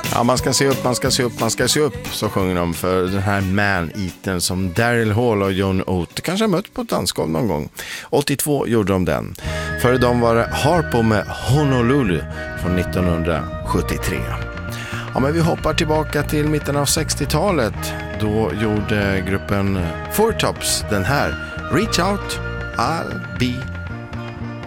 Ja, man ska se upp, man ska se upp, man ska se upp, så sjunger de för den här Man-Eatern som Daryl Hall och John Oates kanske har mött på ett dansgolv någon gång. 82 gjorde de den. Före dem var det Harpo med Honolulu från 1973. Ja, men vi hoppar tillbaka till mitten av 60-talet. Då gjorde gruppen Four Tops den här Reach Out, I'll Be